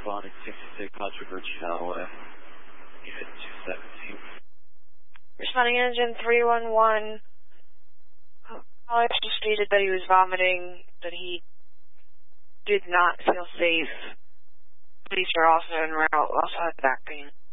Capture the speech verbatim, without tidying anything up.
responding sixty-six Controversy Highway. Unit two seventeen. Responding engine three one one. Caller just stated that he was vomiting, that he did not feel safe. Police are also en route, also had back pain.